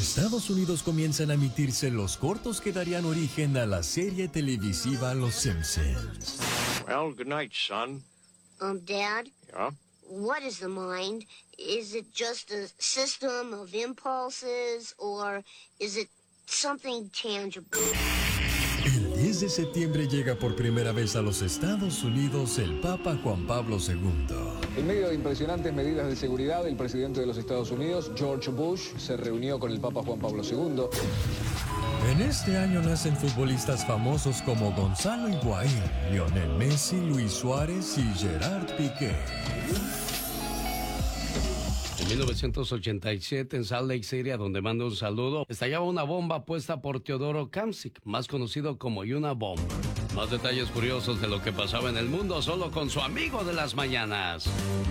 Estados Unidos comienzan a emitirse los cortos que darían origen a la serie televisiva Los Simpsons. Well, good night, son. Dad? Yeah? What is the mind? Is it just a system of impulses, or is it something tangible? El 10 de septiembre llega por primera vez a los Estados Unidos el Papa Juan Pablo II. En medio de impresionantes medidas de seguridad, el presidente de los Estados Unidos, George Bush, se reunió con el Papa Juan Pablo II. En este año nacen futbolistas famosos como Gonzalo Higuaín, Lionel Messi, Luis Suárez y Gerard Piqué. En 1987, en Salt Lake City, a donde mando un saludo, estallaba una bomba puesta por Teodoro Kamsik, más conocido como Unabomber. Más detalles curiosos de lo que pasaba en el mundo solo con su amigo de las mañanas,